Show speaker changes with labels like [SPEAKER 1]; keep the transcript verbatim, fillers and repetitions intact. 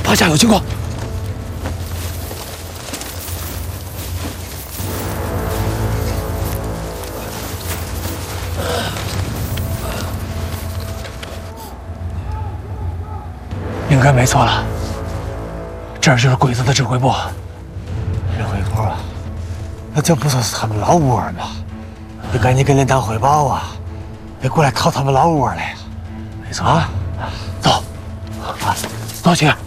[SPEAKER 1] 趴下，有情况。应该没错了，这儿就是鬼子的指挥部。
[SPEAKER 2] 指挥部啊，那这不就是他们老窝吗？你赶紧跟连长汇报啊，别过来掏他们老窝来呀！
[SPEAKER 1] 没错啊，走，啊，走起来。